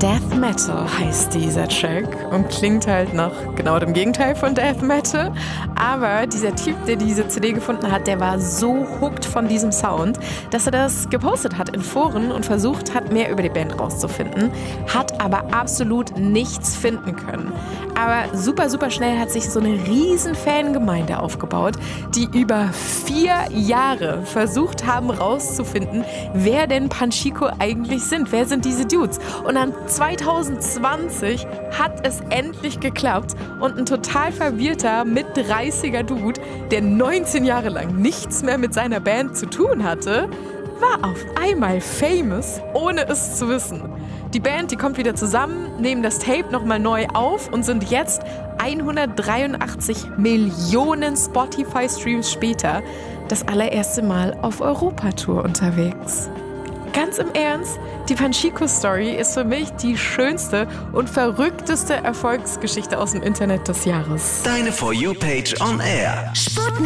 Death Metal heißt dieser Track und klingt halt nach genau dem Gegenteil von Death Metal. Aber dieser Typ, der diese CD gefunden hat, der war so hooked von diesem Sound, dass er das gepostet hat in Foren und versucht hat, mehr über die Band rauszufinden, hat aber absolut nichts finden können. Aber super, super schnell hat sich so eine riesen Fangemeinde aufgebaut, die über 4 Jahre versucht haben rauszufinden, wer denn Panchiko eigentlich sind. Wer sind diese Dudes? Und dann 2020 hat es endlich geklappt und ein total verwirrter, mit 30er Dude, der 19 Jahre lang nichts mehr mit seiner Band zu tun hatte, war auf einmal famous, ohne es zu wissen. Die Band, die kommt wieder zusammen, nehmen das Tape nochmal neu auf und sind jetzt 183 Millionen Spotify-Streams später das allererste Mal auf Europatour unterwegs. Ganz im Ernst, die Panchiko-Story ist für mich die schönste und verrückteste Erfolgsgeschichte aus dem Internet des Jahres. Deine For You-Page on Air.